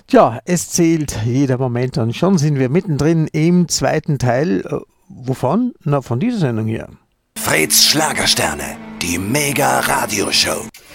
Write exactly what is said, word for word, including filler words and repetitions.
Tja, es zählt jeder Moment und schon sind wir mittendrin im zweiten Teil. Äh, Wovon? Na, von dieser Sendung hier. Fritz Schlagersterne, die Mega-Radioshow.